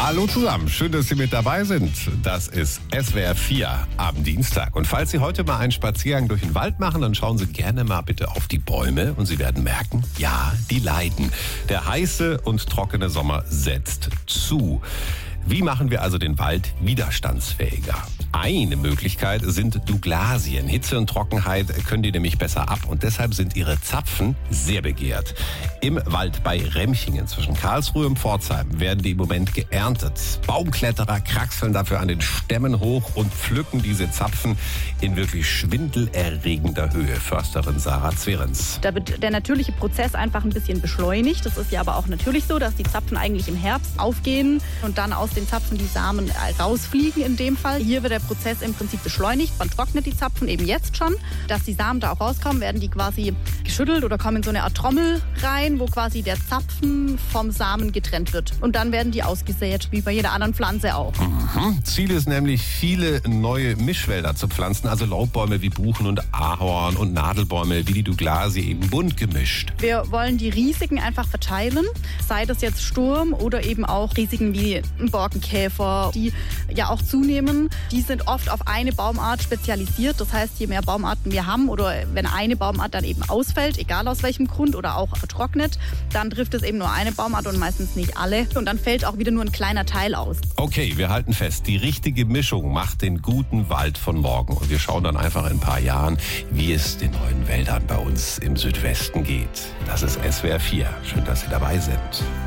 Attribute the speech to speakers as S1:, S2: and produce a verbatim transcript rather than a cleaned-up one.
S1: Hallo zusammen, schön, dass Sie mit dabei sind. Das ist S W R vier am Dienstag. Und falls Sie heute mal einen Spaziergang durch den Wald machen, dann schauen Sie gerne mal bitte auf die Bäume und Sie werden merken, ja, die leiden. Der heiße und trockene Sommer setzt zu. Wie machen wir also den Wald widerstandsfähiger? Eine Möglichkeit sind Douglasien. Hitze und Trockenheit können die nämlich besser ab und deshalb sind ihre Zapfen sehr begehrt. Im Wald bei Remchingen zwischen Karlsruhe und Pforzheim werden die im Moment geerntet. Baumkletterer kraxeln dafür an den Stämmen hoch und pflücken diese Zapfen in wirklich schwindelerregender Höhe. Försterin Sarah Zwerens.
S2: Da wird der natürliche Prozess einfach ein bisschen beschleunigt. Das ist ja aber auch natürlich so, dass die Zapfen eigentlich im Herbst aufgehen und dann aus den Zapfen die Samen rausfliegen in dem Fall. Hier wird der Prozess im Prinzip beschleunigt. Man trocknet die Zapfen eben jetzt schon. Dass die Samen da auch rauskommen, werden die quasi geschüttelt oder kommen in so eine Art Trommel rein, wo quasi der Zapfen vom Samen getrennt wird. Und dann werden die ausgesät, wie bei jeder anderen Pflanze auch.
S1: Mhm. Ziel ist nämlich, viele neue Mischwälder zu pflanzen, also Laubbäume wie Buchen und Ahorn und Nadelbäume wie die Douglasie eben bunt gemischt.
S2: Wir wollen die Risiken einfach verteilen, sei das jetzt Sturm oder eben auch Risiken wie ein Borkenkäfer, die ja auch zunehmen. Die sind oft auf eine Baumart spezialisiert. Das heißt, je mehr Baumarten wir haben oder wenn eine Baumart dann eben ausfällt, egal aus welchem Grund oder auch vertrocknet, dann trifft es eben nur eine Baumart und meistens nicht alle. Und dann fällt auch wieder nur ein kleiner Teil aus.
S1: Okay, wir halten fest, die richtige Mischung macht den guten Wald von morgen. Und wir schauen dann einfach in ein paar Jahren, wie es den neuen Wäldern bei uns im Südwesten geht. Das ist S W R vier. Schön, dass Sie dabei sind.